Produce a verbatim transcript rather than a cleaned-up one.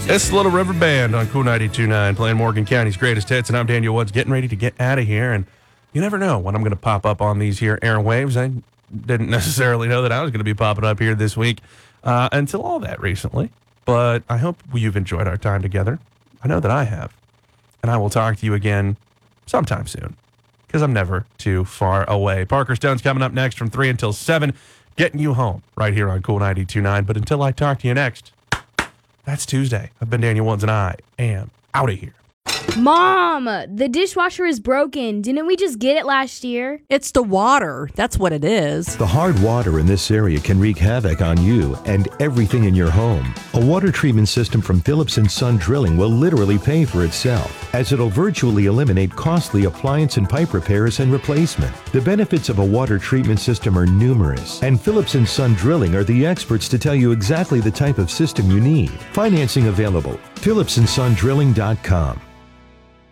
It's Little River Band on Cool ninety-two point nine, playing Morgan County's greatest hits, and I'm Daniel Woods, getting ready to get out of here, and you never know when I'm going to pop up on these here airwaves. I didn't necessarily know that I was going to be popping up here this week uh, until all that recently, but I hope you've enjoyed our time together. I know that I have, and I will talk to you again sometime soon, because I'm never too far away. Parker Stone's coming up next from three until seven, getting you home right here on Cool ninety-two point nine, but until I talk to you next, that's Tuesday. I've been Daniel Woods, and I am out of here. Mom, the dishwasher is broken. Didn't we just get it last year? It's the water. That's what it is. The hard water in this area can wreak havoc on you and everything in your home. A water treatment system from Phillips and Son Drilling will literally pay for itself, as it'll virtually eliminate costly appliance and pipe repairs and replacement. The benefits of a water treatment system are numerous, and Phillips and Son Drilling are the experts to tell you exactly the type of system you need. Financing available. Phillips and Son Drilling dot com.